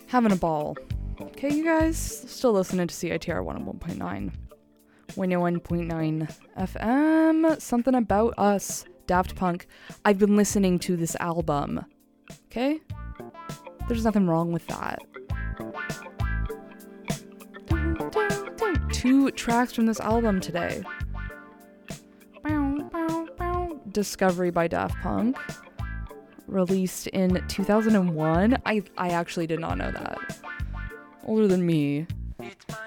Having a ball. Okay, you guys? Still listening to CITR 101.9. 101.9 FM. Something About Us. Daft Punk. I've been listening to this album. Okay? There's nothing wrong with that. 2 tracks from this album today. Discovery by Daft Punk. Released in 2001. I actually did not know that. Older than me.